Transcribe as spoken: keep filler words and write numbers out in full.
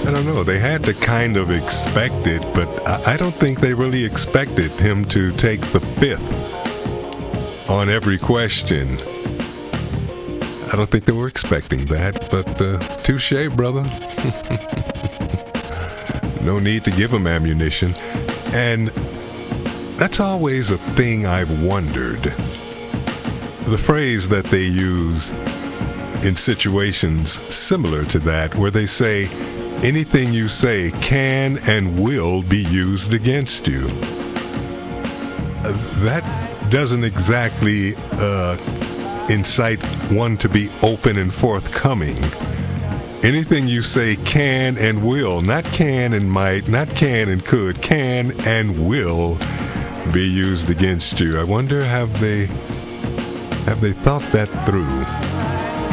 I don't know. They had to kind of expect it, but I, I don't think they really expected him to take the fifth on every question. I don't think they were expecting that, but uh, touche, brother. No need to give him ammunition. And that's always a thing I've wondered. The phrase that they use in situations similar to that, where they say, anything you say can and will be used against you. Uh, that doesn't exactly uh, incite one to be open and forthcoming. Anything you say can and will, not can and might, not can and could, can and will be used against you. I wonder, have they have they thought that through?